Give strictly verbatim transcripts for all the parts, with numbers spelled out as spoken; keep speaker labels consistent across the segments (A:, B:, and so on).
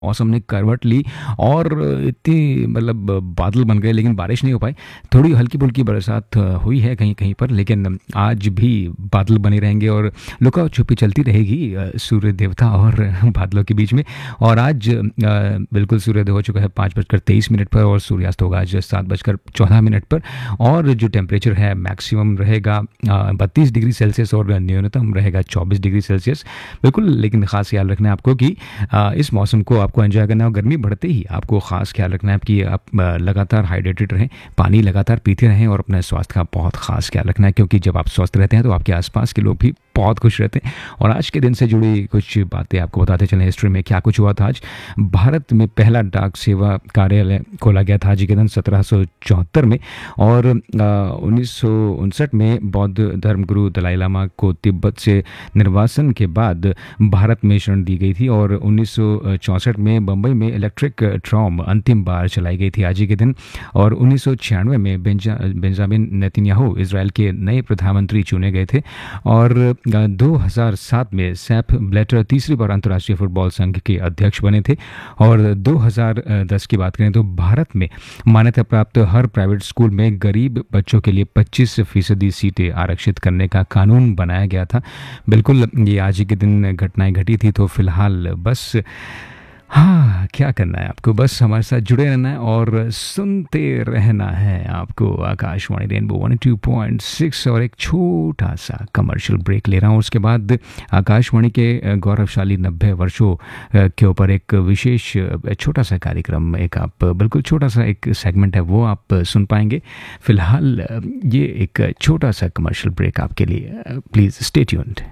A: मौसम ने करवट ली और इतनी मतलब बादल बन गए, लेकिन बारिश नहीं हो पाई। थोड़ी हल्की-फुल्की बरसात हुई है कहीं-कहीं पर, लेकिन आज भी बादल बने रहेंगे और लुका-छुपी चलती रहेगी अ, सूर्य देवता और बादलों के बीच में। और आज अ, बिल्कुल सूर्योदय हो चुका है पाँच बजकर तेईस मिनट पर और सूर्यास्त होगा आज सात बजकर चौदह मिनट पर। और जो टेम्परेचर है मैक्सिमम रहेगा अ, बत्तीस डिग्री सेल्सियस और न्यूनतम रहेगा चौबीस डिग्री सेल्सियस। बिल्कुल, लेकिन ख़ास ख्याल रखना है आपको कि अ, इस मौसम को आपको एंजॉय करना है और गर्मी बढ़ते ही आपको ख़ास ख्याल रखना है कि आप अ, लगातार हाइड्रेटेड रहें, पानी लगातार पीते रहें और अपने स्वास्थ्य का बहुत ख़ास ख्याल रखना है, क्योंकि जब आप स्वस्थ रहते हैं तो आपके आसपास के लोग भी बहुत खुश रहते हैं। और आज के दिन से जुड़ी कुछ बातें आपको बताते चलें, हिस्ट्री में क्या कुछ हुआ था आज। भारत में पहला डाक सेवा कार्यालय खोला गया था आज के दिन सत्रह सौ चौहत्तर में। और उन्नीस सौ उनसठ में बौद्ध धर्मगुरु दलाई लामा को तिब्बत से निर्वासन के बाद भारत में शरण दी गई थी। और उन्नीस सौ चौंसठ में बम्बई में इलेक्ट्रिक ट्रॉम अंतिम बार चलाई गई थी आज ही के दिन। और उन्नीस सौ छियानवे में बेंजा बेंजामिन नेतन्याहू इसराइल के नए प्रधानमंत्री चुने गए थे। और दो हज़ार सात में सेप ब्लैटर तीसरी बार अंतर्राष्ट्रीय फुटबॉल संघ के अध्यक्ष बने थे। और दो हज़ार दस की बात करें तो भारत में मान्यता प्राप्त हर प्राइवेट स्कूल में गरीब बच्चों के लिए पच्चीस फीसदी सीटें आरक्षित करने का कानून बनाया गया था। बिल्कुल, ये आज ही के दिन घटनाएं घटी थी। तो फिलहाल बस हाँ, क्या करना है आपको, बस हमारे साथ जुड़े रहना है और सुनते रहना है आपको Akashvani rainbow one two point six. और एक छोटा सा कमर्शियल ब्रेक ले रहा हूँ, उसके बाद आकाशवाणी के गौरवशाली नब्बे वर्षों के ऊपर एक विशेष छोटा सा कार्यक्रम, एक आप बिल्कुल छोटा सा एक सेगमेंट है वो आप सुन पाएंगे। फिलहाल ये एक छोटा सा कमर्शियल ब्रेक आपके लिए, प्लीज़ स्टे ट्यून्ड।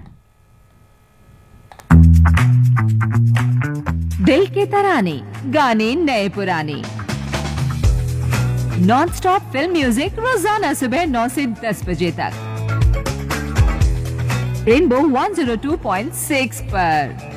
B: दिल के तराने, गाने नए पुराने, नॉन स्टॉप फिल्म म्यूजिक रोजाना सुबह नौ से दस बजे तक rainbow one zero two point six पर।